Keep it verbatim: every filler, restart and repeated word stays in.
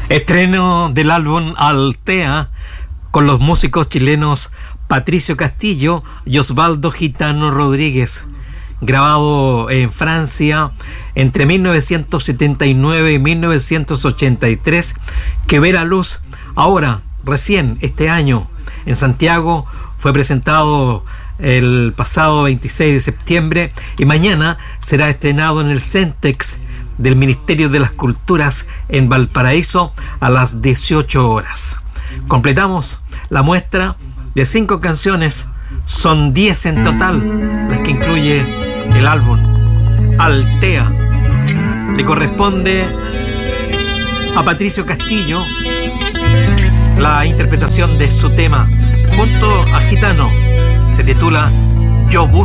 Estreno del álbum Altea con los músicos chilenos Patricio Castillo y Osvaldo Gitano Rodríguez, grabado en Francia entre mil novecientos setenta y nueve y mil novecientos ochenta y tres, que ve la luz ahora, recién, este año, en Santiago. Fue presentado el pasado veintiséis de septiembre y mañana será estrenado en el Centex del Ministerio de las Culturas en Valparaíso a las dieciocho horas. Completamos la muestra de cinco canciones, son diez en total las que incluye el álbum Altea. Le corresponde a Patricio Castillo la interpretación de su tema junto a Gitano. Se titula Yo Busco.